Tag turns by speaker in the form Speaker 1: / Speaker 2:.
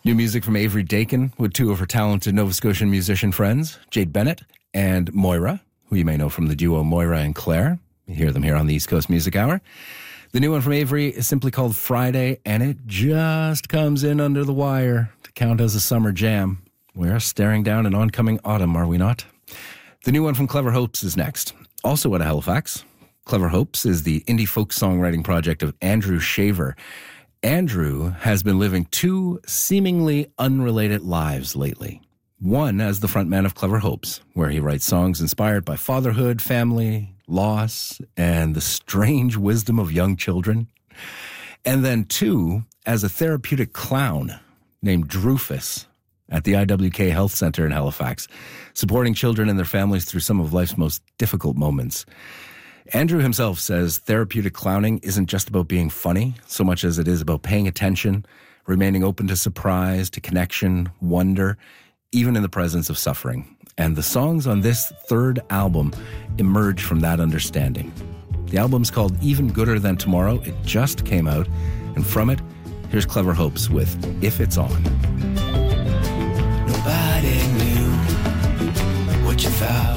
Speaker 1: New music from Avery Dakin with two of her talented Nova Scotian musician friends, Jade Bennett and Moira, who you may know from the duo Moira and Claire. You hear them here on the East Coast Music Hour. The new one from Avery is simply called Friday, and it just comes in under the wire to count as a summer jam. We're staring down an oncoming autumn, are we not? The new one from Clever Hopes is next. Also out of Halifax. Clever Hopes is the indie folk songwriting project of Andrew Shaver. Andrew has been living two seemingly unrelated lives lately. One as the frontman of Clever Hopes, where he writes songs inspired by fatherhood, family, loss, and the strange wisdom of young children. And then two as a therapeutic clown named Drufus at the IWK Health Center in Halifax, supporting children and their families through some of life's most difficult moments. Andrew himself says therapeutic clowning isn't just about being funny, so much as it is about paying attention, remaining open to surprise, to connection, wonder, even in the presence of suffering. And the songs on this third album emerge from that understanding. The album's called Even Gooder Than Tomorrow. It just came out, and from it, here's Clever Hopes with If It's On.
Speaker 2: Nobody knew what you thought.